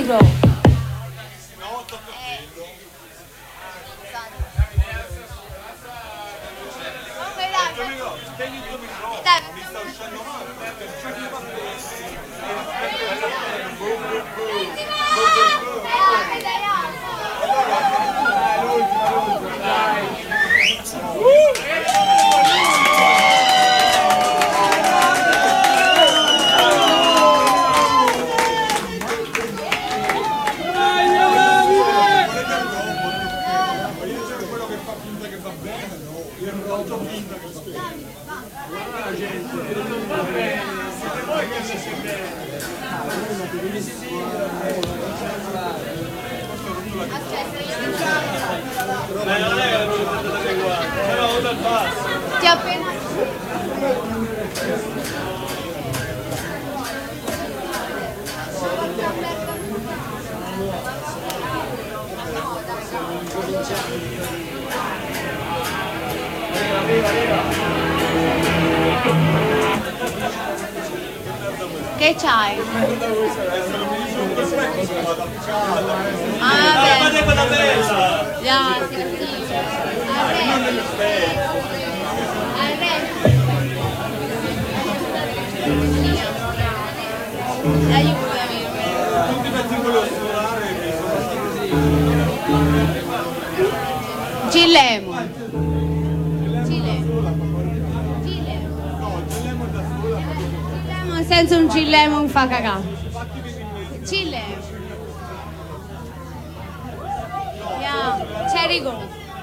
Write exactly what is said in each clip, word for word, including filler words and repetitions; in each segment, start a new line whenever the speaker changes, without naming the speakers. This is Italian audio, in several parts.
burro.
No, tocca quello. Spegni il tuo microfono, mi sta uscendo male.
Ti ho appena... Che c'hai? Ah, vabbè.
quella bella!
Ya, sì, sì. Aiutami.
Non ti metti quello solare che
G-Lemon. G-Lemon. G-Lemon senza un G-Lemon fa cagare. G-Lemon. Yeah, cherry go.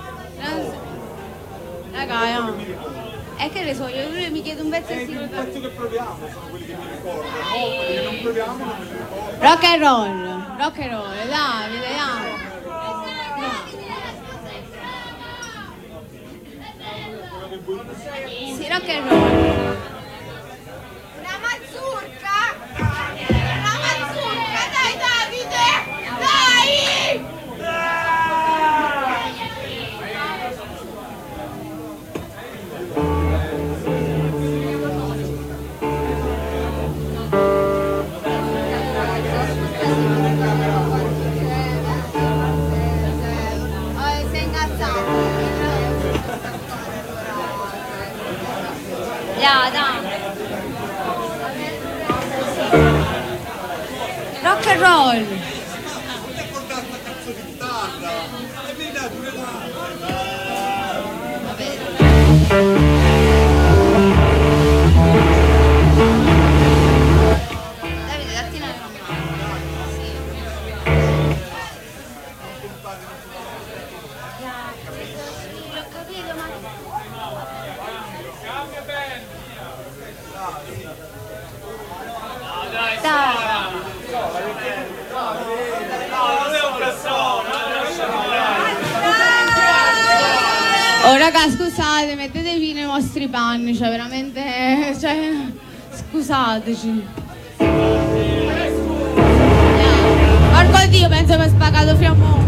Raga, no. È che ne so, io lui mi chiedo un pezzo
è
di
il pezzo che proviamo, sono quelli che mi ricordo. No, quelli che non proviamo non me li ricordo.
rock and roll, rock and roll, dai, vediamo. Sì, rock and roll.
Una mazzurca! Una mazzurca, dai Davide! Dai!
Oh, sei incazzato. Ya, dai. Rock and roll.
Non ti portato sta cazzo di chitarra! E mi dai pure là!
Davide, datti una mano. Sì. Sì, ho capito, ma... Dai. Oh raga, scusate, mettetevi nei vostri panni, cioè veramente, cioè, scusateci. Porco Dio, penso che ho spagato fino a mo'.